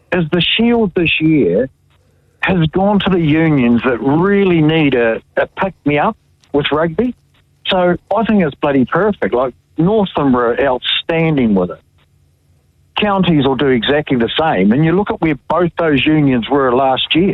is the Shield this year has gone to the unions that really need a pick-me-up with rugby. So I think it's bloody perfect. Like, Northland were outstanding with it. Counties will do exactly the same. And you look at where both those unions were last year.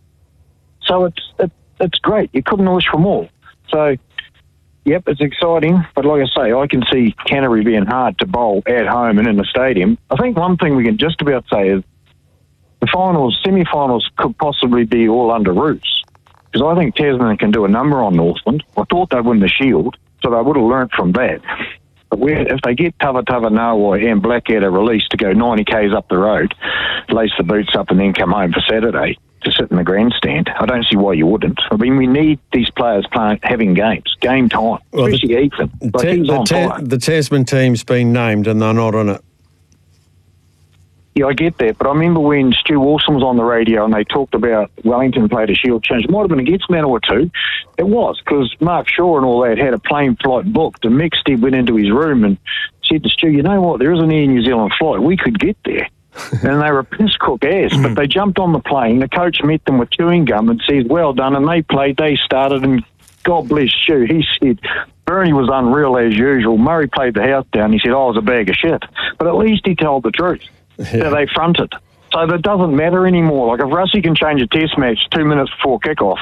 So it's great. You couldn't wish for more. So, yep, it's exciting. But like I say, I can see Canterbury being hard to bowl at home and in the stadium. I think one thing we can just about say is the finals, semi-finals could possibly be all under Roos. Because I think Tasman can do a number on Northland. I thought they'd win the Shield, so they would have learnt from that. But if they get Tava Nawa and Blackadder released to go 90 k's up the road, lace the boots up and then come home for Saturday to sit in the grandstand, I don't see why you wouldn't. I mean, we need these players having games, game time, especially Ethan. The Tasman team's been named and they're not in it. Yeah, I get that, but I remember when Stu Wilson was on the radio and they talked about Wellington played a Shield change. It might have been against Manawatu. It was, because Mark Shaw and all that had a plane flight booked, and Mick went into his room and said to Stu, you know what, there is an Air New Zealand flight. We could get there. And they were piss cook ass, but they jumped on the plane. The coach met them with chewing gum and said, well done, and they played, they started, and God bless Stu. He said, Bernie was unreal as usual. Murray played the house down. He said, I was a bag of shit. But at least he told the truth. Yeah. They fronted. So that doesn't matter anymore. Like, if Russie can change a test match 2 minutes before kickoff,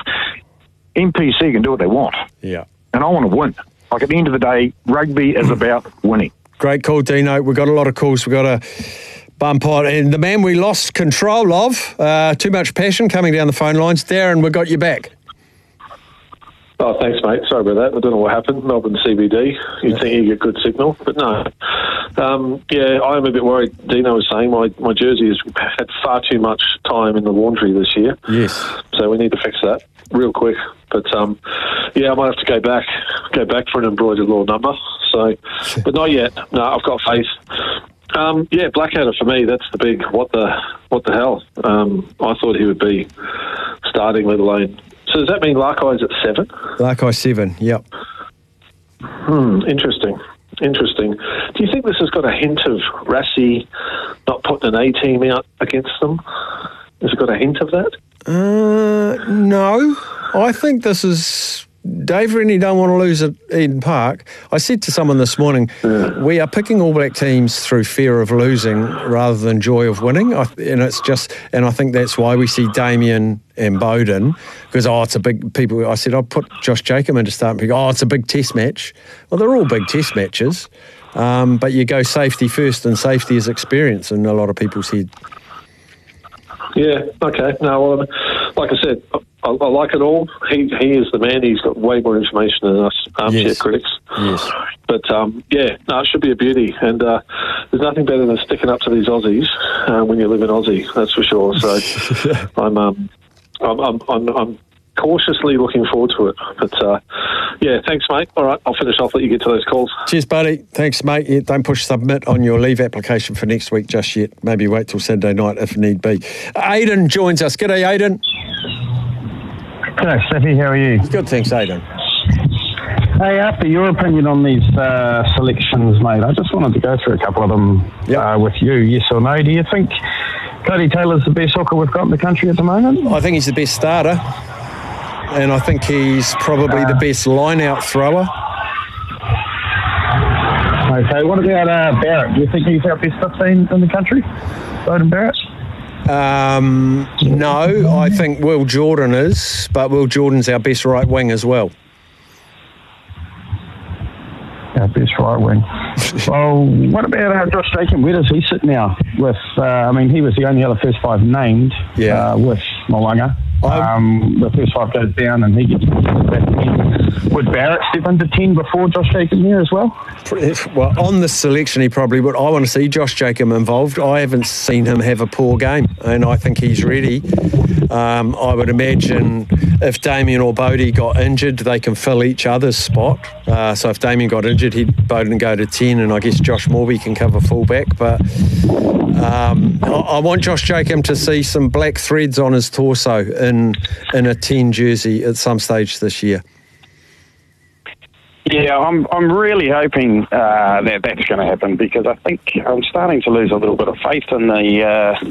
MPC can do what they want. Yeah. And I want to win. Like, at the end of the day, rugby is about winning. Great call, Dino. We've got a lot of calls. We've got to bump on. And the man we lost control of, too much passion coming down the phone lines. Darren, we've got you back. Oh, thanks, mate. Sorry about that. I don't know what happened. Melbourne CBD. You'd think you get good signal, but no. Yeah, I'm a bit worried. Dino was saying my jersey has had far too much time in the laundry this year. Yes. So we need to fix that real quick. But yeah, I might have to go back for an embroidered law number. So, but not yet. No, I've got faith. Yeah, Blackadder for me. That's the big what the hell. I thought he would be starting, let alone. So does that mean Larkey's at 7? Larkey 7, yep. Interesting. Do you think this has got a hint of Rassie not putting an A-team out against them? Has it got a hint of that? No. I think this is... Dave really don't want to lose at Eden Park. I said to someone this morning, we are picking All Black teams through fear of losing rather than joy of winning. I think that's why we see Damien and Bowden, because it's a big people. I said I'll put Josh Jacob in to start. It's a big test match. Well, they're all big test matches, but you go safety first, and safety is experience in a lot of people's head. Yeah. Okay. No. Well, like I said, I like it all. He is the man. He's got way more information than us armchair critics. Yes. But yeah, no, it should be a beauty. And there's nothing better than sticking up to these Aussies when you live in Aussie. That's for sure. So I'm cautiously looking forward to it. But yeah, thanks, mate. All right, I'll finish off. Let you get to those calls. Cheers, buddy. Thanks, mate. Yeah, don't push submit on your leave application for next week just yet. Maybe wait till Saturday night if need be. Aidan joins us. G'day, Aidan. G'day, Steffi. How are you? Good, thanks, Aidan. Hey, after your opinion on these selections, mate, I just wanted to go through a couple of them with you. Yes or no? Do you think Cody Taylor's the best hooker we've got in the country at the moment? I think he's the best starter. And I think he's probably the best line-out thrower. Okay, what about Barrett? Do you think he's our best 15 in the country, Bowden Barrett? No, I think Will Jordan is, but Will Jordan's our best right wing as well. Our best right wing. Well, what about Josh Jacob? Where does he sit now? With, he was the only other first 5 named with Mo'unga. The first 5 goes down and he gets back. Would Barrett step into 10 before Josh Jacob here as well? Well, on the selection he probably would. I want to see Josh Jacob involved. I haven't seen him have a poor game and I think he's ready. I would imagine if Damien or Bodie got injured, they can fill each other's spot. So if Damien got injured, Bowden go to 10 and I guess Josh Morby can cover fullback. But I want Josh Jacob to see some black threads on his torso in a 10 jersey at some stage this year. Yeah, I'm really hoping that's going to happen because I think I'm starting to lose a little bit of faith in the